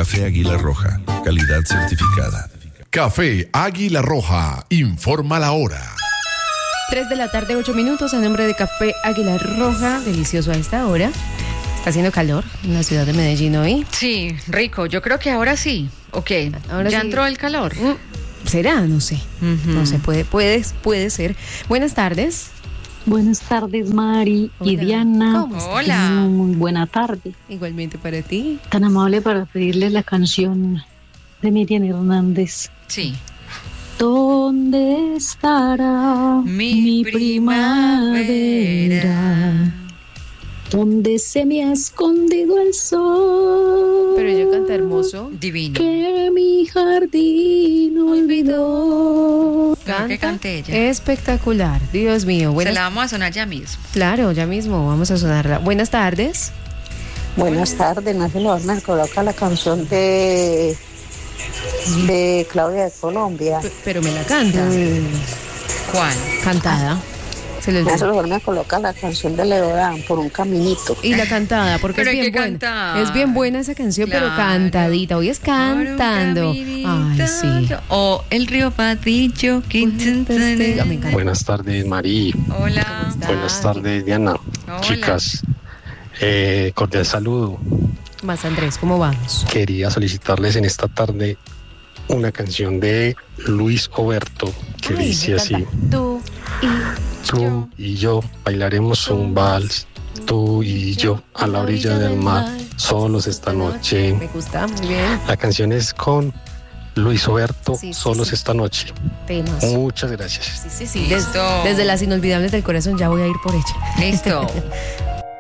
Café Águila Roja, calidad certificada. Café Águila Roja, informa la hora. 3 de la tarde, 8 minutos, a nombre de Café Águila Roja, delicioso a esta hora. Está haciendo calor en la ciudad de Medellín hoy. Sí, rico, yo creo que ahora sí. ¿O qué? Ahora ¿Ya sí. entró el calor? ¿Será? No sé. No sé, puede ser. Buenas tardes. Buenas tardes, Mari y Hola. Diana. ¿Cómo estás? Hola. Muy buena tarde. Igualmente para ti. Tan amable para pedirles la canción de Miriam Hernández. Sí. ¿Dónde estará Mi primavera. ¿Dónde se me ha escondido el sol? Pero ella canta hermoso. Divino. Que mi jardín olvidó. Creo que cante ella. Espectacular. Dios mío. Se Buenas. la vamos a sonar ya mismo. Claro, ya mismo vamos a sonarla. Buenas tardes. Buenas tardes, no se lo van a colocar la canción de Claudia de Colombia. Pero me la canta. ¿Cuál? Cantada. Se les No se lo van a colocar la canción de Leodán, Por un caminito. Y la cantada, porque Pero es hay bien que buena. cantar. Es bien buena esa canción, pero Claro. cantadita. Hoy es cantando. Ay, sí. O El río Patillo. Me encanta. Buenas tardes, Marí. Hola. ¿Cómo Buenas tardes, Diana. Hola. Chicas, cordial saludo. Más Andrés, ¿cómo vamos? Quería solicitarles en esta tarde una canción de Luis Oberto que Ay, dice me así: encanta. tú y yo bailaremos un vals, tú y yo a la orilla del mar, solos esta noche. Me gusta, muy bien. La canción es con Luis Oberto, Sí, sí, solos sí. esta noche. Temas. Muchas gracias. Sí. Listo. Desde las inolvidables del corazón ya voy a ir por ella. Listo.